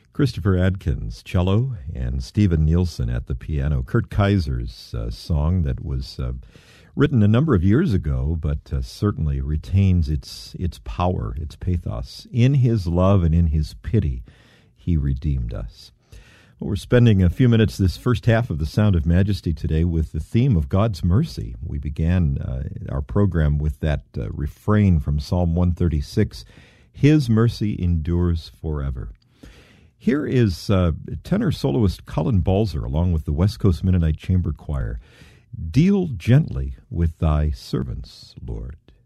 Christopher Adkins, cello, and Steven Nielsen at the piano. Kurt Kaiser's song that was written a number of years ago, but certainly retains its power, its pathos. In his love and in his pity, he redeemed us. Well, we're spending a few minutes this first half of the Sound of Majesty today with the theme of God's mercy. We began our program with that refrain from Psalm 136, His mercy endures forever. Here is tenor soloist Colin Balzer along with the West Coast Mennonite Chamber Choir. Deal gently with thy servants, Lord.